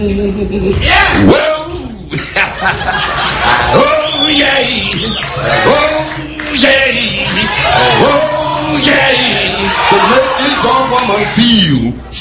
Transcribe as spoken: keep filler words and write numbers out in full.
Yeah. Well, oh yeah, oh yeah, oh yeah. To make this old woman feel